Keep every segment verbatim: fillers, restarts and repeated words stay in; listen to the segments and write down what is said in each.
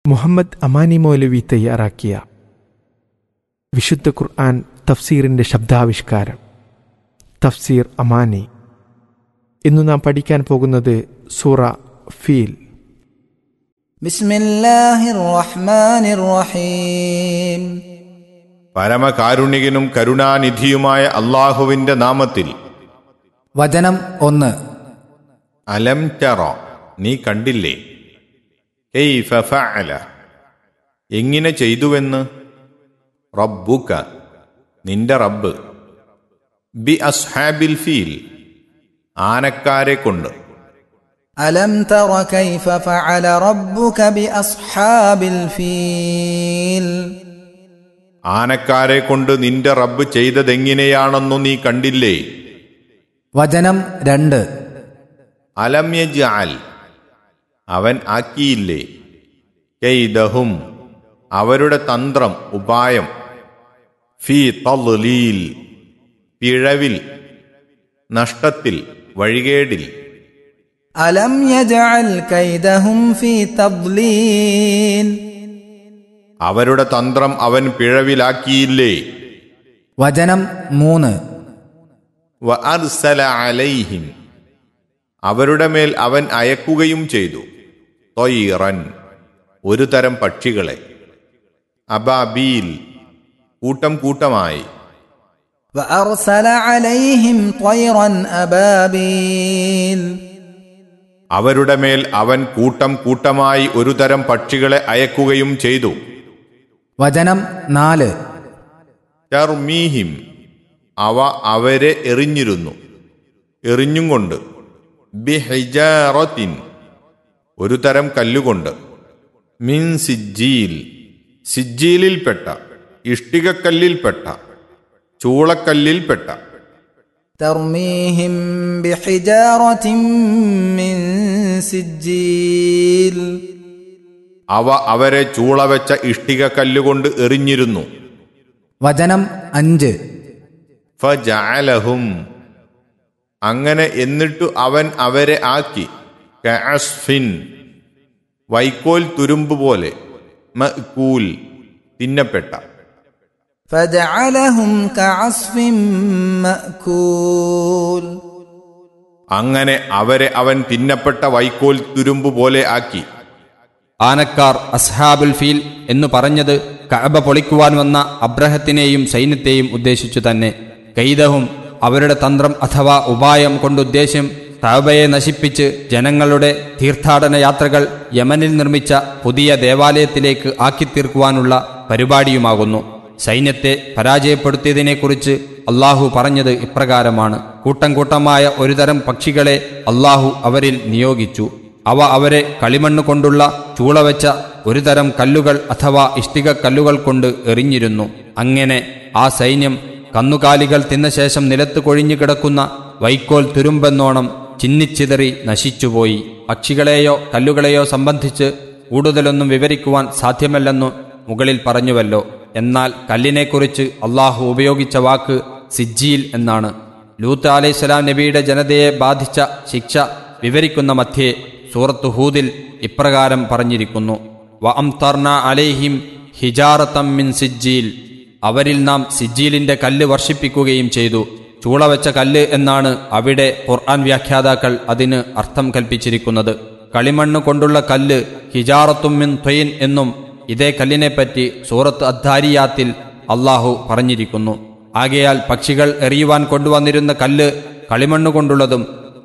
മുഹമ്മദ് അമാനി മൗലവി തയ്യാറാക്കിയ വിശുദ്ധ ഖുർആൻ തഫ്സീറിൻ്റെ ശബ്ദാവിഷ്കാരം തഫ്സീർ അമാനി. ഇന്നു നാം പഠിക്കാൻ പോകുന്നത് സൂറ ഫീൽ. ബിസ്മില്ലാഹിർ റഹ്മാനിർ റഹീം. പരമകാരുണികനും കരുണാനിധിയുമായ അല്ലാഹുവിന്റെ നാമത്തിൽ. വചനം ഒന്ന്. അലം തറ, നീ കണ്ടില്ലേ? കൈഫ ഫഅല, എങ്ങനെ ചെയ്തുവെന്ന്. റബ്ബുക, നിന്റെ റബ്ബ്. ബി അസ്ഹാബിൽ ഫീൽ, ആനക്കാരെ കൊണ്ട്. അലം തറ കൈഫ ഫഅല റബ്ബുക ബി അസ്ഹാബിൽ ഫീൽ. ആനക്കാരെ കൊണ്ട് നിന്റെ റബ്ബ് ചെയ്തതെങ്ങനെയാണെന്നു നീ കണ്ടില്ലേ? വചനം രണ്ട്. അലം യജ്അൽ, അവൻ ആക്കിയില്ലേ. കൈദഹും, അവരുടെ തന്ത്രം, ഉപായം. ഫീ തദ്ലീൽ, പിഴവിൽ, നഷ്ടത്തിൽ, വഴികേടിൽ. അലം യജ്അൽ കൈദഹും ഫീ തദ്ലീൽ. അവരുടെ തന്ത്രം അവൻ പിഴവിലാക്കിയില്ലേ. വചനം മൂന്ന്. വഅർസല അലൈഹിം, അവരുടെ മേൽ അവൻ അയക്കുകയും ചെയ്തു. ത്വയ്റൻ, ഒരു തരം പക്ഷികളെ. അബാബീൽ, കൂട്ടം കൂട്ടമായി. വഅർസല അലൈഹിം ത്വയ്റൻ അബാബീൽ. അവരുടെ മേൽ അവൻ കൂട്ടം കൂട്ടമായി ഒരു തരം പക്ഷികളെ അയക്കുകയും ചെയ്തു. വചനം നാല്. തർമീഹിം, അവ അവരെ എറിഞ്ഞിരുന്നു, എറിഞ്ഞും കൊണ്ട്. ബിഹിജാറത്തിൻ, ഒരു തരം കല്ലുകൊണ്ട്. മിൻ സിജ്ജീൽ, സിജ്ജീലിൽപ്പെട്ട, ഇഷ്ടികക്കല്ലിൽപ്പെട്ട, ചൂളക്കല്ലിൽപ്പെട്ട. തർമീഹിം ബിഹിജാറത്തിൻ മിൻ സിജ്ജീൽ. അവ അവരെ ചൂളവെച്ച ഇഷ്ടികക്കല്ലുകൊണ്ട് എറിഞ്ഞിരുന്നു. വചനം അഞ്ച്. ഫജഅലഹും, അങ്ങനെ എന്നിട്ടു അവൻ അവരെ ആക്കി. കഅസ്ഫിൻ, വൈക്കോൽ തുരുമ്പ് പോലെ. മഅ്കൂൽ, തിന്നപ്പെട്ട. ഫജഅലഹും കഅസ്ഫിൻ മഅ്കൂൽ. അങ്ങനെ അവരെ അവൻ തിന്നപ്പെട്ട വൈക്കോൽ തുരുമ്പ് പോലെ ആക്കി. ആനക്കാർ അസ്ഹാബുൽ ഫീൽ എന്നു പറഞ്ഞത് കഅബ പൊളിക്കുവാൻ വന്ന അബ്രഹത്തിനെയും സൈന്യത്തെയും ഉദ്ദേശിച്ചു തന്നെ. കൈദഹും, അവരുടെ തന്ത്രം അഥവാ ഉപായം കൊണ്ടുദ്ദേശം കഅബയെ നശിപ്പിച്ച് ജനങ്ങളുടെ തീർത്ഥാടന യാത്രകൾ യമനിൽ നിർമ്മിച്ച പുതിയ ദേവാലയത്തിലേക്ക് ആക്കിത്തീർക്കുവാനുള്ള പരിപാടിയുമാകുന്നു. സൈന്യത്തെ പരാജയപ്പെടുത്തിയതിനെക്കുറിച്ച് അള്ളാഹു പറഞ്ഞത് ഇപ്രകാരമാണ്. കൂട്ടം കൂട്ടമായ ഒരുതരം പക്ഷികളെ അള്ളാഹു അവരിൽ നിയോഗിച്ചു. അവ അവരെ കളിമണ്ണ് കൊണ്ടുള്ള ചൂളവെച്ച ഒരു തരം കല്ലുകൾ അഥവാ ഇഷ്ടിക കല്ലുകൾ കൊണ്ട് എറിഞ്ഞിരുന്നു. അങ്ങനെ ആ സൈന്യം കന്നുകാലികൾ തിന്ന ശേഷം നിലത്ത് കൊഴിഞ്ഞു കിടക്കുന്ന വൈക്കോൽ തുരുമ്പെന്നോണം ചിന്നിച്ചിതറി നശിച്ചുപോയി. പക്ഷികളെയോ കല്ലുകളെയോ സംബന്ധിച്ച് കൂടുതലൊന്നും വിവരിക്കുവാൻ സാധ്യമല്ലെന്നു മുകളിൽ പറഞ്ഞുവല്ലോ. എന്നാൽ കല്ലിനെക്കുറിച്ച് അള്ളാഹു ഉപയോഗിച്ച വാക്ക് സിജ്ജീൽ എന്നാണ്. ലൂത്ത് അലൈഹിസ്സലാം നബിയുടെ ജനതയെ ബാധിച്ച ശിക്ഷ വിവരിക്കുന്ന മധ്യേ സൂറത്ത് ഹൂദിൽ ഇപ്രകാരം പറഞ്ഞിരിക്കുന്നു. വഅംതർന അലൈഹിം ഹിജാറതം മിൻ സിജ്ജീൽ, അവരിൽ നാം സിജ്ജീലിന്റെ കല്ല് വർഷിപ്പിക്കുകയും ചെയ്തു. ചൂളവെച്ച കല്ല് എന്നാണ് അവിടെ ഖുർആൻ വ്യാഖ്യാതാക്കൾ അതിന് അർത്ഥം കൽപ്പിച്ചിരിക്കുന്നത്. കളിമണ്ണ് കൊണ്ടുള്ള കല്ല് ഹിജാറത്തും മിൻ ത്വയ്ൻ എന്നും ഇതേ കല്ലിനെപ്പറ്റി സൂറത്ത് അദ്ദാരിയാത്തിൽ അള്ളാഹു പറഞ്ഞിരിക്കുന്നു. ആകയാൽ പക്ഷികൾ എറിയുവാൻ കൊണ്ടുവന്നിരുന്ന കല്ല് കളിമണ്ണ് കൊണ്ടുള്ളതും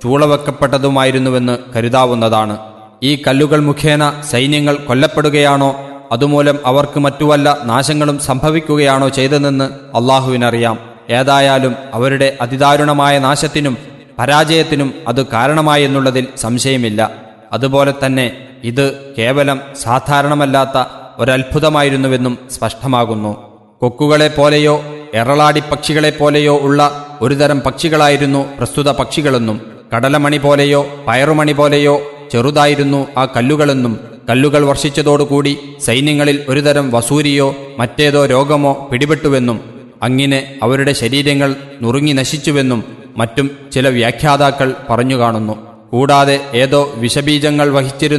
ചൂളവെക്കപ്പെട്ടതുമായിരുന്നുവെന്ന് കരുതാവുന്നതാണ്. ഈ കല്ലുകൾ മുഖേന സൈന്യങ്ങൾ കൊല്ലപ്പെടുകയാണോ അതുമൂലം അവർക്ക് മറ്റു വല്ല നാശങ്ങളും സംഭവിക്കുകയാണോ ചെയ്തതെന്ന് അള്ളാഹുവിനറിയാം. ഏതായാലും അവരുടെ അതിദാരുണമായ നാശത്തിനും പരാജയത്തിനും അത് കാരണമായെന്നുള്ളതിൽ സംശയമില്ല. അതുപോലെ തന്നെ ഇത് കേവലം സാധാരണമല്ലാത്ത ഒരത്ഭുതമായിരുന്നുവെന്നും സ്പഷ്ടമാകുന്നു. കൊക്കുകളെപ്പോലെയോ എറളാടിപ്പക്ഷികളെപ്പോലെയോ ഉള്ള ഒരുതരം പക്ഷികളായിരുന്നു പ്രസ്തുത പക്ഷികളെന്നും കടലമണി പോലെയോ പയറുമണി പോലെയോ ചെറുതായിരുന്നു ആ കല്ലുകളെന്നും കല്ലുകൾ വർഷിച്ചതോടുകൂടി സൈന്യങ്ങളിൽ ഒരുതരം വസൂരിയോ മറ്റേതോ രോഗമോ പിടിപെട്ടുവെന്നും അങ്ങനെ അവരുടെ ശരീരങ്ങൾ നുറുങ്ങി നശിച്ചുവെന്നും മറ്റും ചില വ്യാഖ്യാതാക്കൾ പറഞ്ഞു കാണുന്നു. കൂടാതെ ഏതോ വിഷബീജങ്ങൾ വഹിച്ചിരുന്ന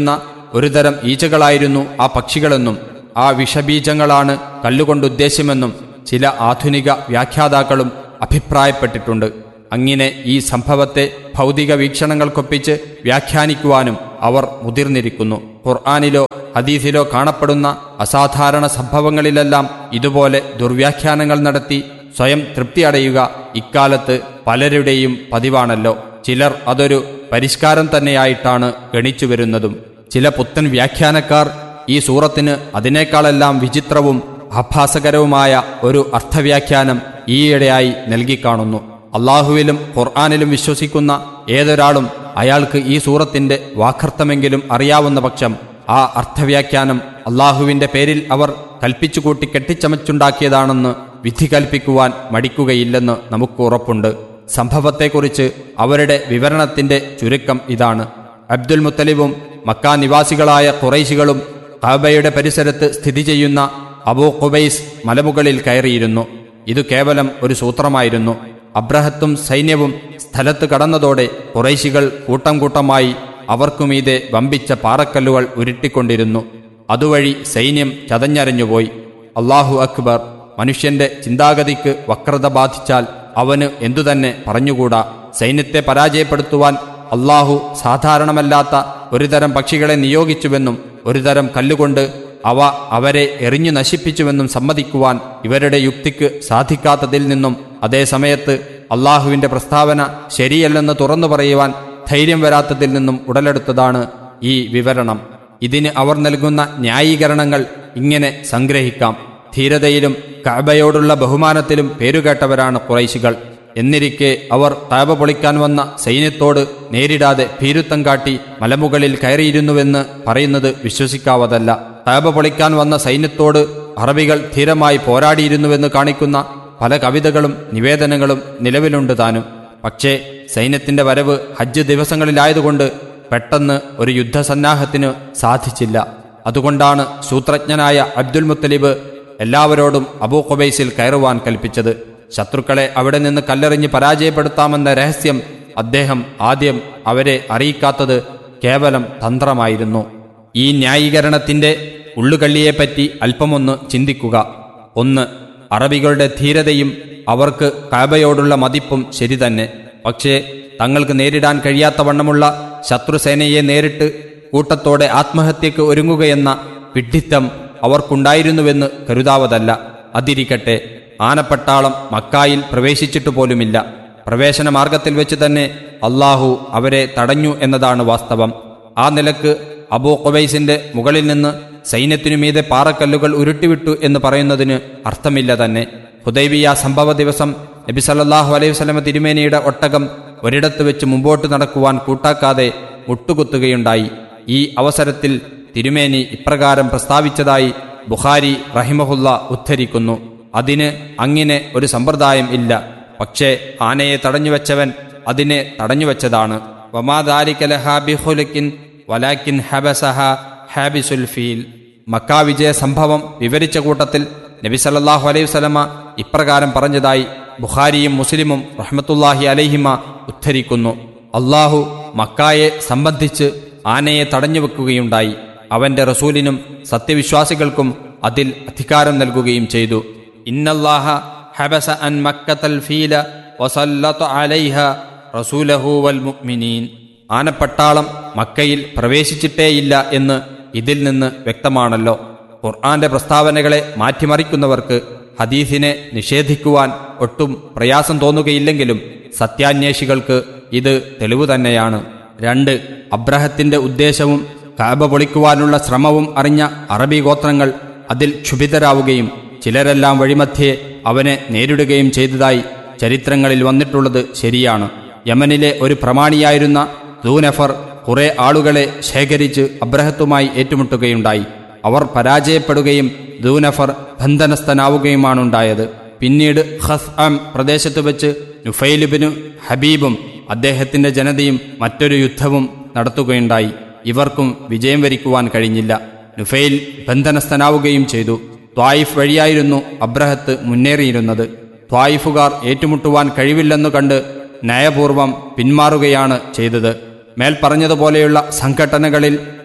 ഒരുതരം ഈച്ചകളായിരുന്നു ആ പക്ഷികളെന്നും ആ വിഷബീജങ്ങളാണ് കല്ലുകൊണ്ട് ഉദ്ദേശ്യമെന്നും ചില ആധുനിക വ്യാഖ്യാതാക്കളും അഭിപ്രായപ്പെട്ടിട്ടുണ്ട്. അങ്ങനെ ഈ സംഭവത്തെ ഭൗതിക വീക്ഷണങ്ങൾക്കൊപ്പിച്ച് വ്യാഖ്യാനിക്കുവാനും അവർ മുതിർന്നിരിക്കുന്നു. ഖുർആനിലോ ഹദീസിലോ കാണപ്പെടുന്ന അസാധാരണ സംഭവങ്ങളിലെല്ലാം ഇതുപോലെ ദുർവ്യാഖ്യാനങ്ങൾ നടത്തി സ്വയം തൃപ്തി അടയുക ഇക്കാലത്ത് പലരുടെയും പതിവാണല്ലോ. ചിലർ അതൊരു പരിഷ്കാരം തന്നെയായിട്ടാണ് ഗണിച്ചു വരുന്നതും. ചില പുത്തൻ വ്യാഖ്യാനക്കാർ ഈ സൂറത്തിന് അതിനേക്കാളെല്ലാം വിചിത്രവും ആഭാസകരവുമായ ഒരു അർത്ഥവ്യാഖ്യാനം ഈയിടെയായി നൽകിക്കാണുന്നു. അള്ളാഹുവിലും ഖുർആനിലും വിശ്വസിക്കുന്ന ഏതൊരാളും അയാൾക്ക് ഈ സൂറത്തിന്റെ വാക്കർത്ഥമെങ്കിലും അറിയാവുന്ന പക്ഷം ആ അർത്ഥവ്യാഖ്യാനം അള്ളാഹുവിന്റെ പേരിൽ അവർ കൽപ്പിച്ചുകൂട്ടി കെട്ടിച്ചമച്ചുണ്ടാക്കിയതാണെന്ന് വിധി കൽപ്പിക്കുവാൻ മടിക്കുകയില്ലെന്ന് നമുക്ക് ഉറപ്പുണ്ട്. സംഭവത്തെക്കുറിച്ച് അവരുടെ വിവരണത്തിന്റെ ചുരുക്കം ഇതാണ്. അബ്ദുൽ മുത്തലിബും മക്കാ നിവാസികളായ ഖുറൈശികളും കഅബയുടെ പരിസരത്ത് സ്ഥിതി ചെയ്യുന്ന അബൂ ഖുബൈസ് മലമുകളിൽ കയറിയിരുന്നു. ഇത് കേവലം ഒരു സൂത്രമായിരുന്നു. അബ്രഹത്തും സൈന്യവും സ്ഥലത്ത് കടന്നതോടെ ഖുറൈശികൾ കൂട്ടം കൂട്ടമായി അവർക്കുമീതെ വമ്പിച്ച പാറക്കല്ലുകൾ ഉരുട്ടിക്കൊണ്ടിരുന്നു. അതുവഴി സൈന്യം ചതഞ്ഞരഞ്ഞുപോയി. അല്ലാഹു അക്ബർ! മനുഷ്യന്റെ ചിന്താഗതിക്ക് വക്രത ബാധിച്ചാൽ അവന് എന്തുതന്നെ പറഞ്ഞുകൂടാ. സൈന്യത്തെ പരാജയപ്പെടുത്തുവാൻ അല്ലാഹു സാധാരണമല്ലാത്ത ഒരുതരം പക്ഷികളെ നിയോഗിച്ചുവെന്നും ഒരുതരം കല്ലുകൊണ്ട് അവ അവരെ എറിഞ്ഞു നശിപ്പിച്ചുവെന്നും സമ്മതിക്കുവാൻ ഇവരുടെ യുക്തിക്ക് സാധിക്കാത്തതിൽ നിന്നും അതേസമയത്ത് അള്ളാഹുവിന്റെ പ്രസ്താവന ശരിയല്ലെന്ന് തുറന്നു പറയുവാൻ ധൈര്യം വരാത്തതിൽ നിന്നും ഉടലെടുത്തതാണ് ഈ വിവരണം. ഇതിന് അവർ നൽകുന്ന ന്യായീകരണങ്ങൾ ഇങ്ങനെ സംഗ്രഹിക്കാം. ധീരതയിലും കഅബയോടുള്ള ബഹുമാനത്തിലും പേരുകേട്ടവരാണ് ഖുറൈശികൾ. എന്നിരിക്കെ അവർ കഅബ പൊളിക്കാൻ വന്ന സൈന്യത്തോട് നേരിടാതെ ഭീരുത്വം കാട്ടി മലമുകളിൽ കയറിയിരുന്നുവെന്ന് പറയുന്നത് വിശ്വസിക്കാവതല്ല. കഅബ പൊളിക്കാൻ വന്ന സൈന്യത്തോട് അറബികൾ ധീരമായി പോരാടിയിരുന്നുവെന്ന് കാണിക്കുന്ന പല കവിതകളും നിവേദനങ്ങളും നിലവിലുണ്ട് താനും. പക്ഷേ സൈന്യത്തിന്റെ വരവ് ഹജ്ജ് ദിവസങ്ങളിലായതുകൊണ്ട് പെട്ടെന്ന് ഒരു യുദ്ധസന്നാഹത്തിന് സാധിച്ചില്ല. അതുകൊണ്ടാണ് സൂത്രജ്ഞനായ അബ്ദുൽ മുത്തലിബ് എല്ലാവരോടും അബൂ ഖുബൈസിൽ കയറുവാൻ കൽപ്പിച്ചത്. ശത്രുക്കളെ അവിടെ നിന്ന് കല്ലെറിഞ്ഞ് പരാജയപ്പെടുത്താമെന്ന രഹസ്യം അദ്ദേഹം ആദ്യം അവരെ അറിയിക്കാത്തത് കേവലം തന്ത്രമായിരുന്നു. ഈ ന്യായീകരണത്തിന്റെ ഉള്ളുകള്ളിയെപ്പറ്റി അല്പമൊന്ന് ചിന്തിക്കുക. ഒന്ന്, അറബികളുടെ ധീരതയും അവർക്ക് കഅബയോടുള്ള മതിപ്പും ശരി തന്നെ. പക്ഷേ തങ്ങൾക്ക് നേരിടാൻ കഴിയാത്ത വണ്ണമുള്ള ശത്രുസേനയെ നേരിട്ട് കൂട്ടത്തോടെ ആത്മഹത്യക്ക് ഒരുങ്ങുകയെന്ന വിഡ്ഢിത്തം അവർക്കുണ്ടായിരുന്നുവെന്ന് കരുതാവതല്ല. അതിരിക്കട്ടെ, ആനപ്പട്ടാളം മക്കായിൽ പ്രവേശിച്ചിട്ടു പോലുമില്ല. പ്രവേശന മാർഗത്തിൽ വെച്ച് തന്നെ അള്ളാഹു അവരെ തടഞ്ഞു എന്നതാണ് വാസ്തവം. ആ നിലക്ക് അബൂ ഖുബൈസിന്റെ മുകളിൽ നിന്ന് സൈന്യത്തിനുമീതെ പാറക്കല്ലുകൾ ഉരുട്ടിവിട്ടു എന്ന് പറയുന്നതിന് അർത്ഥമില്ല തന്നെ. ഹുദൈബിയ സംഭവ ദിവസം നബി സല്ലല്ലാഹു അലൈഹി വസല്ലമ തിരുമേനിയുടെ ഒട്ടകം ഒരിടത്ത് വെച്ച് മുമ്പോട്ട് നടക്കുവാൻ കൂട്ടാക്കാതെ മുട്ടുകുത്തുകയുണ്ടായി. ഈ അവസരത്തിൽ തിരുമേനി ഇപ്രകാരം പ്രസ്താവിച്ചതായി ബുഖാരി റഹിമഹുല്ല ഉദ്ധരിക്കുന്നു. അതിന് അങ്ങനെ ഒരു സമ്പ്രദായം ഇല്ല. പക്ഷേ ആനയെ തടഞ്ഞുവെച്ചവൻ അതിനെ തടഞ്ഞുവെച്ചതാണ്. വമാദാലിക ലഹാ ബിഖുലകിൻ വലാകിൻ ഹബസഹ ഹാബിസുൽ ഫീൽ. മക്കാ വിജയ സംഭവം വിവരിച്ച കൂട്ടത്തിൽ നബി സല്ലല്ലാഹു അലൈഹി വസല്ലമ ഇപ്രകാരം പറഞ്ഞതായി ബുഖാരിയും മുസ്ലിമും റഹ്മത്തുള്ളാഹി അലൈഹിമ ഉദ്ധരിക്കുന്നു. അള്ളാഹു മക്കായെ സംബന്ധിച്ച് ആനയെ തടഞ്ഞുവെക്കുകയുണ്ടായി. അവന്റെ റസൂലിനും സത്യവിശ്വാസികൾക്കും അതിൽ അധികാരം നൽകുകയും ചെയ്തു. ഇന്നല്ലാഹ ഹബസ അൻ മക്കത്തൽ ഫീല വസല്ലത അലൈഹ റസൂലഹു വൽ മുഅ്മിനീൻ. ആനപ്പട്ടാളം മക്കയിൽ പ്രവേശിച്ചിട്ടേയില്ല എന്ന് ഇതിൽ നിന്ന് വ്യക്തമാണല്ലോ. ഖുർആന്റെ പ്രസ്താവനകളെ മാറ്റിമറിക്കുന്നവർക്ക് ഹദീസിനെ നിഷേധിക്കുവാൻ ഒട്ടും പ്രയാസം തോന്നുകയില്ലെങ്കിലും സത്യാന്വേഷികൾക്ക് ഇത് തെളിവ് തന്നെയാണ്. രണ്ട്, അബ്രഹത്തിന്റെ ഉദ്ദേശവും കഅബ പൊളിക്കുവാനുള്ള ശ്രമവും അറിഞ്ഞ അറബി ഗോത്രങ്ങൾ അതിൽ ക്ഷുഭിതരാവുകയും ചിലരെല്ലാം വഴിമധ്യേ അവനെ നേരിടുകയും ചെയ്തതായി ചരിത്രങ്ങളിൽ വന്നിട്ടുള്ളത് ശരിയാണ്. യമനിലെ ഒരു പ്രമാണിയായിരുന്ന ദൂനഫർ കുറെ ആളുകളെ ശേഖരിച്ച് അബ്രഹത്തുമായി ഏറ്റുമുട്ടുകയുണ്ടായി. അവർ പരാജയപ്പെടുകയും ദൂനഫർ ബന്ധനസ്ഥനാവുകയുമാണുണ്ടായത്. പിന്നീട് ഖസ്അം പ്രദേശത്ത് വെച്ച് നുഫൈലിബിനു ഹബീബും അദ്ദേഹത്തിന്റെ ജനതയും മറ്റൊരു യുദ്ധവും നടത്തുകയുണ്ടായി. ഇവർക്കും വിജയം വരിക്കുവാൻ കഴിഞ്ഞില്ല. നുഫൈൽ ബന്ധനസ്ഥനാവുകയും ചെയ്തു. ത്വായിഫ് വഴിയായിരുന്നു അബ്രഹത്ത് മുന്നേറിയിരുന്നത്. ത്വായിഫുകാർ ഏറ്റുമുട്ടുവാൻ കഴിവില്ലെന്നു കണ്ട് നയപൂർവം പിന്മാറുകയാണ് ചെയ്തത്. മേൽ പറഞ്ഞതുപോലെയുള്ള സംഘടനകളിൽ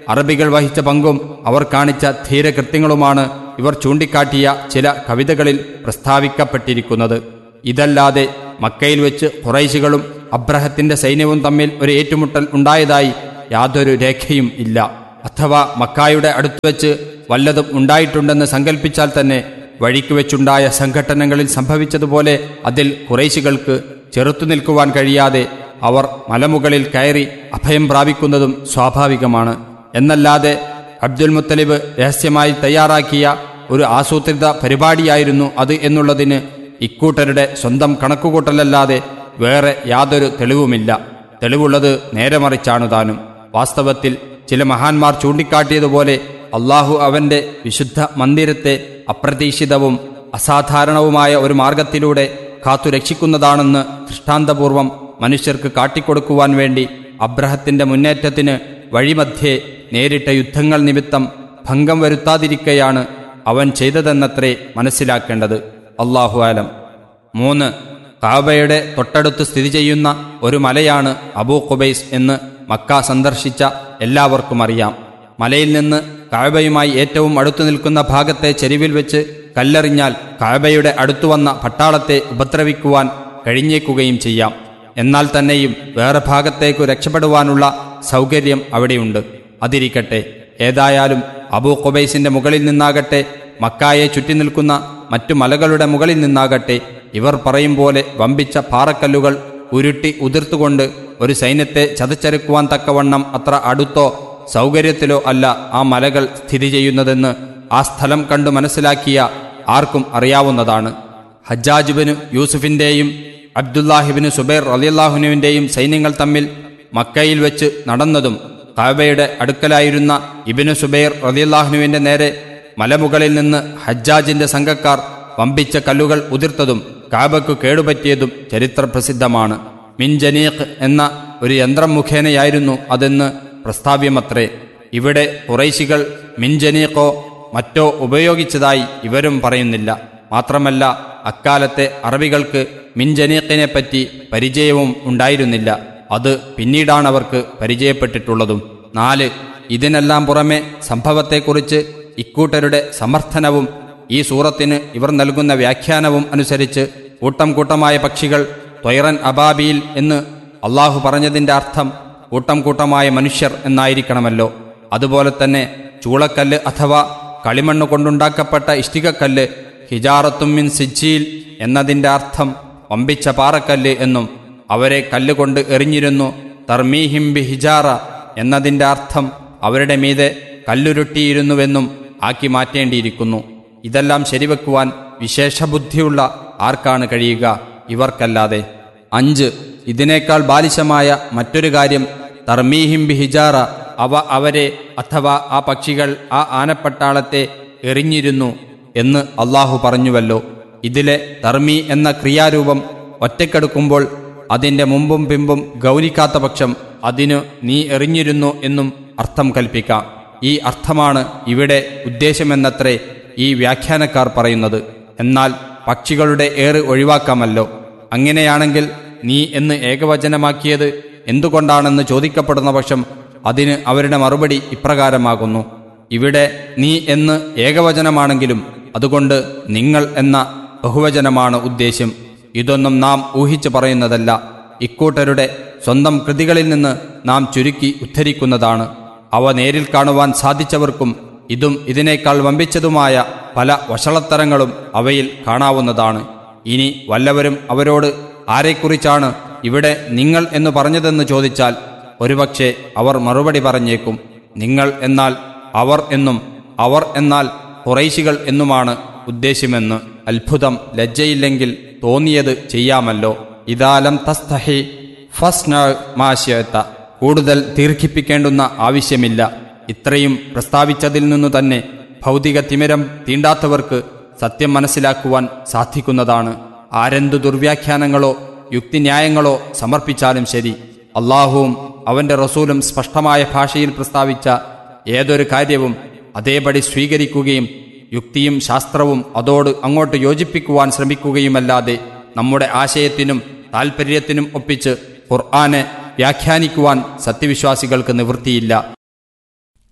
അറബികൾ വഹിച്ച പങ്കും അവർ കാണിച്ച ധീരകൃത്യങ്ങളുമാണ് ഇവർ ചൂണ്ടിക്കാട്ടിയ ചില കവിതകളിൽ പ്രസ്താവിക്കപ്പെട്ടിരിക്കുന്നത്. ഇതല്ലാതെ മക്കയിൽ വെച്ച് ഖുറൈശികളും അബ്രഹത്തിന്റെ സൈന്യവും തമ്മിൽ ഒരു ഏറ്റുമുട്ടൽ ഉണ്ടായതായി യാതൊരു രേഖയും ഇല്ല. അഥവാ മക്കായുടെ അടുത്ത് വെച്ച് വല്ലതും ഉണ്ടായിട്ടുണ്ടെന്ന് സങ്കല്പിച്ചാൽ തന്നെ വഴിക്ക് വെച്ചുണ്ടായ സംഘട്ടനങ്ങളിൽ സംഭവിച്ചതുപോലെ അതിൽ ഖുറൈശികൾക്ക് ചെറുത്തുനിൽക്കുവാൻ കഴിയാതെ അവർ മലമുകളിൽ കയറി അഭയം പ്രാപിക്കുന്നതും സ്വാഭാവികമാണ്. എന്നല്ലാതെ അബ്ദുൽ മുത്തലിബ് രഹസ്യമായി തയ്യാറാക്കിയ ഒരു ആസൂത്രിത പരിപാടിയായിരുന്നു അത് എന്നുള്ളതിന് ഇക്കൂട്ടരുടെ സ്വന്തം കണക്കുകൂട്ടലല്ലാതെ വേറെ യാതൊരു തെളിവുമില്ല. തെളിവുള്ളത് നേരെ മറിച്ചാണു താനും. വാസ്തവത്തിൽ ചില മഹാന്മാർ ചൂണ്ടിക്കാട്ടിയതുപോലെ അള്ളാഹു അവന്റെ വിശുദ്ധ മന്ദിരത്തെ അപ്രതീക്ഷിതവും അസാധാരണവുമായ ഒരു മാർഗത്തിലൂടെ കാത്തുരക്ഷിക്കുന്നതാണെന്ന് ദൃഷ്ടാന്തപൂർവം മനുഷ്യർക്ക് കാട്ടിക്കൊടുക്കുവാൻ വേണ്ടി അബ്രഹത്തിന്റെ മുന്നേറ്റത്തിന് വഴിമധ്യേ നേരിട്ട യുദ്ധങ്ങൾ നിമിത്തം ഭംഗം വരുത്താതിരിക്കെയാണ് അവൻ ചെയ്തതെന്നത്രേ മനസ്സിലാക്കേണ്ടത്. അല്ലാഹു ആലം. മൂന്ന്, കഅബയുടെ തൊട്ടടുത്ത് സ്ഥിതി ചെയ്യുന്ന ഒരു മലയാണ് അബൂ ഖുബൈസ് എന്ന് മക്ക സന്ദർശിച്ച എല്ലാവർക്കും അറിയാം. മലയിൽ നിന്ന് കഅബയുമായി ഏറ്റവും അടുത്തു നിൽക്കുന്ന ഭാഗത്തെ ചെരിവിൽ വെച്ച് കല്ലെറിഞ്ഞാൽ കഅബയുടെ അടുത്തുവന്ന പട്ടാളത്തെ ഉപദ്രവിക്കുവാൻ കഴിഞ്ഞേക്കുകയും ചെയ്യാം. എന്നാൽ തന്നെയും വേറെ ഭാഗത്തേക്കു രക്ഷപ്പെടുവാനുള്ള സൗകര്യം അവിടെയുണ്ട്. അതിരിക്കട്ടെ, ഏതായാലും അബൂ ഖുബൈസിന്റെ മുകളിൽ നിന്നാകട്ടെ മക്കായെ ചുറ്റി നിൽക്കുന്ന മറ്റു മലകളുടെ മുകളിൽ നിന്നാകട്ടെ ഇവർ പറയും പോലെ വമ്പിച്ച പാറക്കല്ലുകൾ ഉരുട്ടി ഉതിർത്തുകൊണ്ട് ഒരു സൈന്യത്തെ ചതച്ചരക്കുവാൻ തക്കവണ്ണം അത്ര അടുത്തോ സൗകര്യത്തിലോ അല്ല ആ മലകൾ സ്ഥിതി ചെയ്യുന്നതെന്ന് ആ സ്ഥലം കണ്ടു മനസ്സിലാക്കിയ ആർക്കും അറിയാവുന്നതാണ്. ഹജ്ജാജ് ബിൻ യൂസുഫിന്റെയും അബ്ദുല്ലാഹിബിന് സുബൈർ റളിയല്ലാഹുവിന്റെയും സൈന്യങ്ങൾ തമ്മിൽ മക്കയിൽ വെച്ച് നടന്നതും കഅബയുടെ അടുക്കലായിരുന്ന ഇബ്നു സുബൈർ റളിയല്ലാഹുവിന്റെ നേരെ മലമുകളിൽ നിന്ന് ഹജ്ജാജിന്റെ സംഘക്കാർ വമ്പിച്ച കല്ലുകൾ ഉതിർത്തതും കഅബയ്ക്കു കേടുപറ്റിയതും ചരിത്രപ്രസിദ്ധമാണ്. മിൻജനീഖ് എന്ന ഒരു യന്ത്രം മുഖേനയായിരുന്നു അതെന്ന് പ്രസ്താവ്യമത്രേ. ഇവിടെ ഖുറൈശികൾ മിൻജനീഖോ മറ്റോ ഉപയോഗിച്ചതായി ഇവരും പറയുന്നില്ല. മാത്രമല്ല, അക്കാലത്തെ അറബികൾക്ക് മിൻജനീഖിനെപ്പറ്റി പരിചയവും ഉണ്ടായിരുന്നില്ല. അത് പിന്നീടാണവർക്ക് പരിചയപ്പെട്ടിട്ടുള്ളതും. നാല്, ഇതിനെല്ലാം പുറമെ സംഭവത്തെക്കുറിച്ച് ഇക്കൂട്ടരുടെ സമർത്ഥനവും ഈ സൂറത്തിന് ഇവർ നൽകുന്ന വ്യാഖ്യാനവും അനുസരിച്ച് കൂട്ടം കൂട്ടമായ പക്ഷികൾ ത്വയ്റൻ അബാബീൽ എന്ന് അള്ളാഹു പറഞ്ഞതിൻ്റെ അർത്ഥം കൂട്ടം കൂട്ടമായ മനുഷ്യർ എന്നായിരിക്കണമല്ലോ. അതുപോലെ തന്നെ ചൂളക്കല്ല് അഥവാ കളിമണ്ണ് കൊണ്ടുണ്ടാക്കപ്പെട്ട ഇഷ്ടികക്കല്ല് ഹിജാറത്തും മിൻ സിജ്ജീൽ എന്നതിൻ്റെ അർത്ഥം വമ്പിച്ച പാറക്കല്ല് എന്നും അവരെ കല്ലുകൊണ്ട് എറിഞ്ഞിരുന്നു തർമീഹിം ബി ഹിജാറ എന്നതിൻ്റെ അർത്ഥം അവരുടെ മീതെ കല്ലുരുട്ടിയിരുന്നുവെന്നും ആക്കി മാറ്റേണ്ടിയിരിക്കുന്നു. ഇതെല്ലാം ശരിവെക്കുവാൻ വിശേഷബുദ്ധിയുള്ള ആർക്കാണ് കഴിയുക? ഇവർക്കല്ലാതെ. അഞ്ച്, ഇതിനേക്കാൾ ബാലിശമായ മറ്റൊരു കാര്യം തർമീഹിം ബി ഹിജാറ, അവ അവരെ അഥവാ ആ പക്ഷികൾ ആ ആനപ്പട്ടാളത്തെ എറിഞ്ഞിരുന്നു എന്ന് അള്ളാഹു പറഞ്ഞുവല്ലോ. ഇതിലെ തർമീ എന്ന ക്രിയാരൂപം ഒറ്റക്കെടുക്കുമ്പോൾ അതിൻ്റെ മുമ്പും പിമ്പും ഗൗനിക്കാത്ത പക്ഷം അതിനു നീ എറിഞ്ഞിരുന്നു എന്നും അർത്ഥം കൽപ്പിക്കാം. ഈ അർത്ഥമാണ് ഇവിടെ ഉദ്ദേശമെന്നത്രേ ഈ വ്യാഖ്യാനക്കാർ പറയുന്നത്. എന്നാൽ പക്ഷികളുടെ ഏറ് ഒഴിവാക്കാമല്ലോ. അങ്ങനെയാണെങ്കിൽ നീ എന്ന് ഏകവചനമാക്കിയത് എന്തുകൊണ്ടാണെന്ന് ചോദിക്കപ്പെടുന്ന പക്ഷം അതിന് അവരുടെ മറുപടി ഇപ്രകാരമാകുന്നു: ഇവിടെ നീ എന്ന് ഏകവചനമാണെങ്കിലും അതുകൊണ്ട് നിങ്ങൾ എന്ന ബഹുവചനമാണ് ഉദ്ദേശ്യം. ഇതൊന്നും നാം ഊഹിച്ചു പറയുന്നതല്ല, ഇക്കൂട്ടരുടെ സ്വന്തം കൃതികളിൽ നിന്ന് നാം ചുരുക്കി ഉദ്ധരിക്കുന്നതാണ്. അവ നേരിൽ കാണുവാൻ സാധിച്ചവർക്കും ഇതും ഇതിനേക്കാൾ വമ്പിച്ചതുമായ പല വഷളത്തരങ്ങളും അവയിൽ കാണാവുന്നതാണ്. ഇനി വല്ലവരും അവരോട് ആരെക്കുറിച്ചാണ് ഇവിടെ നിങ്ങൾ എന്ന് പറഞ്ഞതെന്ന് ചോദിച്ചാൽ ഒരുപക്ഷെ അവർ മറുപടി പറഞ്ഞേക്കും: നിങ്ങൾ എന്നാൽ അവർ എന്നും അവർ എന്നാൽ ഖുറൈശികൾ എന്നുമാണ് ഉദ്ദേശ്യമെന്ന്. അത്ഭുതം, ലജ്ജയില്ലെങ്കിൽ തോന്നിയത് ചെയ്യാമല്ലോ. ഇദാലം തസ്തഹി ഫസ്ന മാശയത്ത. കൂടുതൽ ദീർഘിപ്പിക്കേണ്ടുന്ന ആവശ്യമില്ല. ഇത്രയും പ്രസ്താവിച്ചതിൽ നിന്നു തന്നെ ഭൗതിക തിമിരം തീണ്ടാത്തവർക്ക് സത്യം മനസ്സിലാക്കുവാൻ സാധിക്കുന്നതാണ്. ആരെന്തു ദുർവ്യാഖ്യാനങ്ങളോ യുക്തിന്യായങ്ങളോ സമർപ്പിച്ചാലും ശരി, അള്ളാഹുവും അവൻ്റെ റസൂലും സ്പഷ്ടമായ ഭാഷയിൽ പ്രസ്താവിച്ച ഏതൊരു കാര്യവും അതേപടി സ്വീകരിക്കുകയും യുക്തിയും ശാസ്ത്രവും അതോട് അങ്ങോട്ട് യോജിപ്പിക്കുവാൻ ശ്രമിക്കുകയുമല്ലാതെ നമ്മുടെ ആശയത്തിനും താൽപ്പര്യത്തിനും ഒപ്പിച്ച് ഖുർആനെ വ്യാഖ്യാനിക്കുവാൻ സത്യവിശ്വാസികൾക്ക് നിവൃത്തിയില്ല.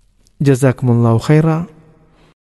ജസാക്കുമുല്ലാഹു ഖൈറ.